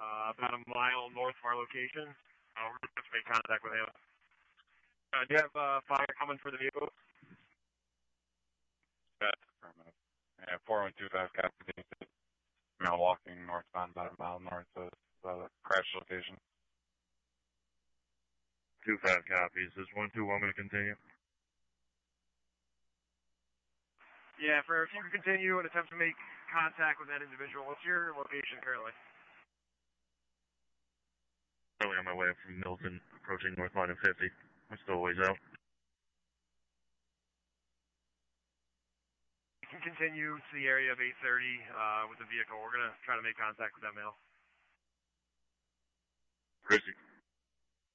about a mile north of our location. We're going to make contact with him. Do you have fire coming for the vehicle? That's affirmative. Yeah, 4125 copy. Now walking northbound about a mile north of the crash location. 25 copies. Does 121 want me to continue? Yeah, if you can continue and attempt to make contact with that individual, what's your location currently? Currently on my way up from Milton, approaching North Line of 50. I'm still a ways out. You can continue to the area of 830 with the vehicle. We're going to try to make contact with that male. Chrissy.